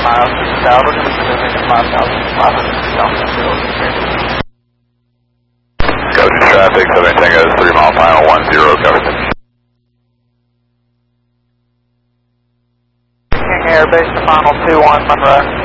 miles south. We're going to be moving at 5,500 south. Go to traffic, 7 Tango 3 mile final 10, cover. King Air, base to final 21 Monroe.